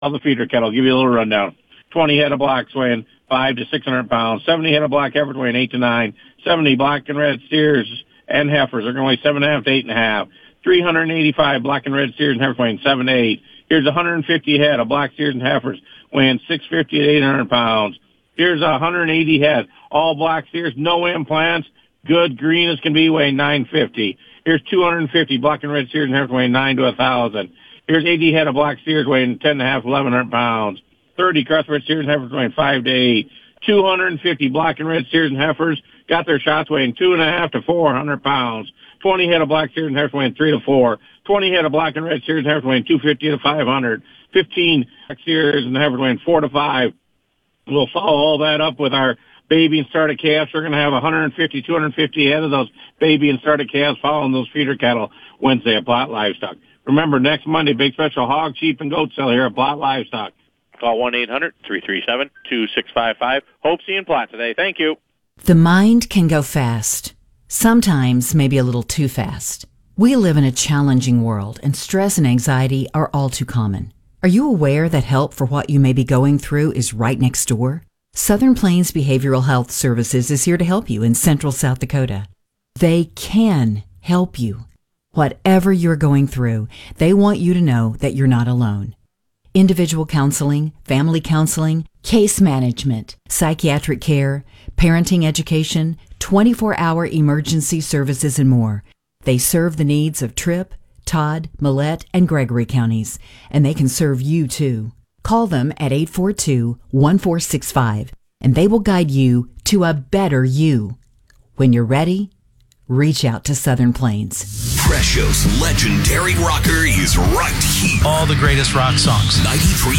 the feeder cattle. Give you a little rundown. 20 head of blacks weighing 5 to 600 pounds. 70 head of black heifers weighing 8 to 9. 70 black and red steers and heifers are going to weigh 7.5 to 8.5. 385 black and red steers and heifers weighing 7 to 8. Here's 150 head of black steers and heifers weighing 650 to 800 pounds. Here's 180 head, all black steers, no implants, good green as can be, weighing 950. Here's 250 black and red steers and heifers weighing 9 to 1,000. Here's 80 head of black steers weighing 10.5 to 1,100 pounds. 30 crossbred steers and heifers weighing 5 to 8. 250 black and red steers and heifers got their shots weighing 2.5 to 400 pounds. 20 head of black steers and heifers weighing 3 to 4. 20 head of black and red steers and heifers weighing 250 to 500. 15 black steers and heifers weighing 4 to 5. We'll follow all that up with our baby and started calves. We're going to have 150, 250 head of those baby and started calves following those feeder cattle Wednesday at Platt Livestock. Remember, next Monday, big special hog, sheep, and goat sale here at Platt Livestock. Call 1-800-337-2655. Hope seeing Platt today. Thank you. The mind can go fast, sometimes maybe a little too fast. We live in a challenging world, and stress and anxiety are all too common. Are you aware that help for what you may be going through is right next door? Southern Plains Behavioral Health Services is here to help you in Central South Dakota. They can help you. Whatever you're going through, they want you to know that you're not alone. Individual counseling, family counseling, case management, psychiatric care, parenting education, 24-hour emergency services, and more. They serve the needs of Tripp, Todd, Millette, and Gregory counties, and they can serve you too. Call them at 842-1465, and they will guide you to a better you. When you're ready, reach out to Southern Plains. Presho's legendary rocker is right here. All the greatest rock songs. 93